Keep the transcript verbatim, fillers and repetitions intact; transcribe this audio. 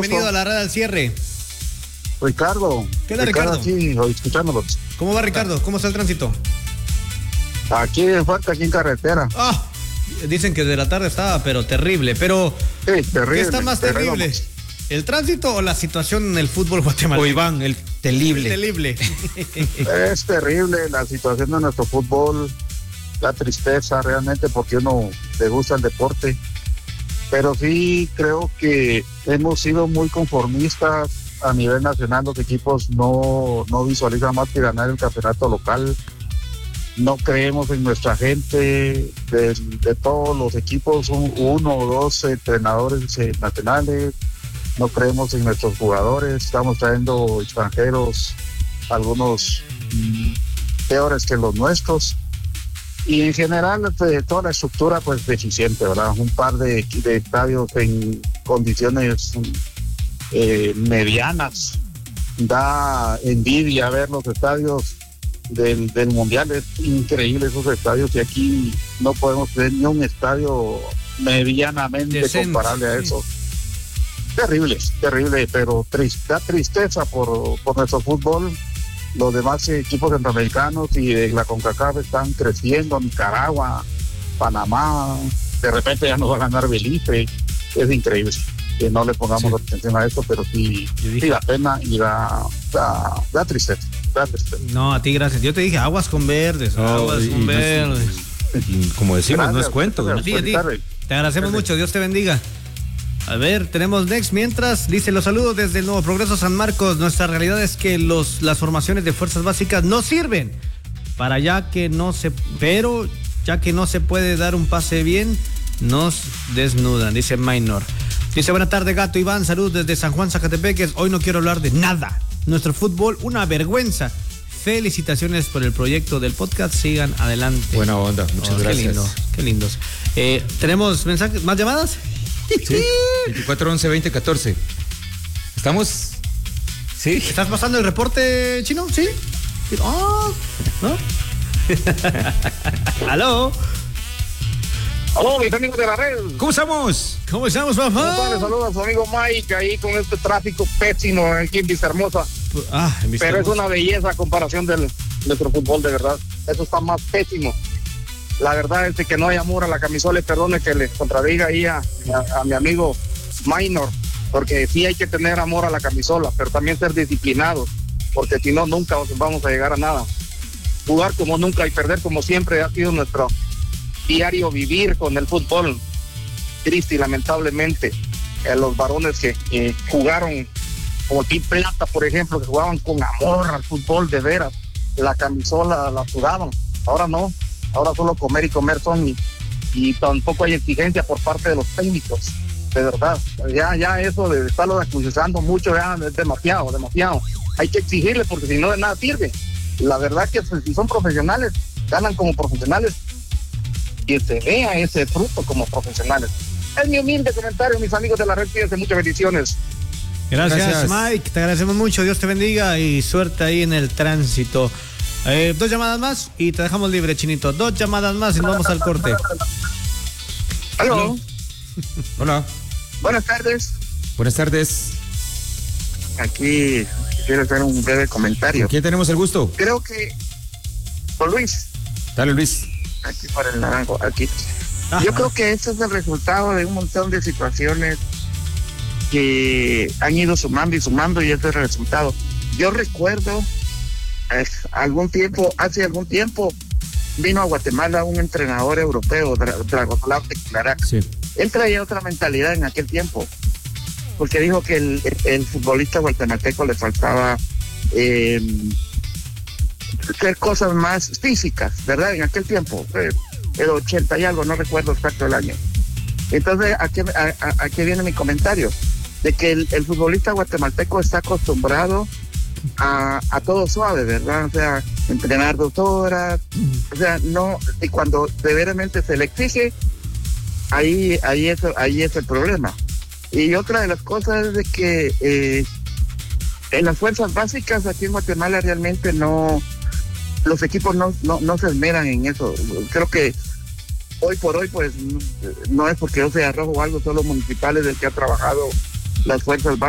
bienvenido a la red al cierre. Ricardo. ¿Qué onda, Ricardo? Aquí, escuchándolos. ¿Cómo va, Ricardo? ¿Cómo está el tránsito? Aquí en Fuerte, aquí en carretera. Ah, dicen que de la tarde estaba, pero terrible. Pero, sí, terrible. ¿qué está más terrible? terrible? ¿El tránsito o la situación en el fútbol guatemalteco? O Iván, el terrible. El terrible. Es terrible la situación de nuestro fútbol. La tristeza realmente porque uno le gusta el deporte. Pero sí creo que hemos sido muy conformistas a nivel nacional. Los equipos no, no visualizan más que ganar el campeonato local. No creemos en nuestra gente. De, de todos los equipos, un, uno o dos entrenadores eh, nacionales. No creemos en nuestros jugadores. Estamos trayendo extranjeros, algunos mmm, peores que los nuestros. Y en general de toda la estructura pues deficiente, ¿verdad? Un par de, de estadios en condiciones eh, medianas. Da envidia ver los estadios del, del Mundial. Es increíble esos estadios y aquí no podemos tener ni un estadio medianamente Decente. comparable a eso. Terrible, terrible, pero triste, da tristeza por, por nuestro fútbol. Los demás equipos centroamericanos y de la CONCACAF están creciendo, Nicaragua, Panamá, de repente ya nos va a ganar Belice. Es increíble que no le pongamos sí. atención a esto, pero sí, sí da pena y da, da, da tristeza, da tristeza. No, a ti gracias. Yo te dije aguas con verdes, oh, aguas con verdes. Y como decimos, gracias, no es cuento. ¿no? Sí, a ti. Te agradecemos mucho, Dios te bendiga. A ver, tenemos next. Mientras, dice, los saludos desde el Nuevo Progreso San Marcos. Nuestra realidad es que los, las formaciones de fuerzas básicas no sirven para ya que no se, pero ya que no se puede dar un pase bien, nos desnudan, dice Minor. Dice, buena tarde, Gato Iván, salud desde San Juan, Zacatepeques. Hoy no quiero hablar de nada. Nuestro fútbol, una vergüenza. Felicitaciones por el proyecto del podcast. Sigan adelante. Buena onda, muchas oh, gracias. Qué lindo, qué lindos. Eh, ¿Tenemos mensajes, más llamadas? Sí, veinticuatro once veinte catorce. ¿Estamos? Sí. ¿Estás pasando el reporte, Chino? ¿Sí? Oh, ¿no? ¿Aló? Aló, mis amigos de la red. ¿Cómo estamos? ¿Cómo estamos, papá? Le saluda a su amigo Mike ahí con este tráfico pésimo aquí en Vista Hermosa. Ah, en Vista Pero Hermosa. Es una belleza a comparación del nuestro fútbol, de verdad. Eso está más pésimo. La verdad es que no hay amor a la camisola, y perdone que le contradiga ahí a, a, a mi amigo Minor, porque sí hay que tener amor a la camisola, pero también ser disciplinados, porque si no, nunca vamos a llegar a nada. Jugar como nunca y perder como siempre ha sido nuestro diario vivir con el fútbol. Triste y lamentablemente, eh, los varones que eh, jugaron, como Tim Plata, por ejemplo, que jugaban con amor al fútbol, de veras, la camisola la sudaban. Ahora no. Ahora solo comer y comer son y, y tampoco hay exigencia por parte de los técnicos, de verdad. Ya ya eso de estarlo acusando mucho ya es demasiado, demasiado. Hay que exigirle porque si no de nada sirve. La verdad que si son profesionales, ganan como profesionales, que se vea ese fruto como profesionales. Es mi humilde comentario, mis amigos de la red, fíjense, muchas bendiciones. Gracias, Gracias, Mike, te agradecemos mucho, Dios te bendiga y suerte ahí en el tránsito. Eh, dos llamadas más y te dejamos libre, Chinito. Dos llamadas más y nos vamos al corte. Aló. Hola. Buenas tardes. Buenas tardes. Aquí quiero hacer un breve comentario. ¿Quién tenemos el gusto? Creo que con Luis. Dale, Luis. Aquí para el naranjo, aquí. Ajá. Yo creo que este es el resultado de un montón de situaciones que han ido sumando y sumando y este es el resultado. Yo recuerdo algún tiempo, hace algún tiempo, vino a Guatemala un entrenador europeo, Dragoslav Teklarak. Sí. Él traía otra mentalidad en aquel tiempo, porque dijo que el, el, el futbolista guatemalteco le faltaba eh, hacer cosas más físicas, ¿verdad? En aquel tiempo, eh, el ochenta y algo, no recuerdo exacto el año. Entonces, aquí, a, a, aquí viene mi comentario, de que el, el futbolista guatemalteco está acostumbrado A, a todo suave, ¿verdad? O sea, entrenar dos horas, o sea, no, y cuando severamente se le exige, ahí, ahí es, ahí es el problema. Y otra de las cosas es de que eh, en las fuerzas básicas aquí en Guatemala realmente no, los equipos no, no, no se esmeran en eso. Creo que hoy por hoy, pues, no es porque yo sea rojo o algo, son los municipales del que ha trabajado las fuerzas básicas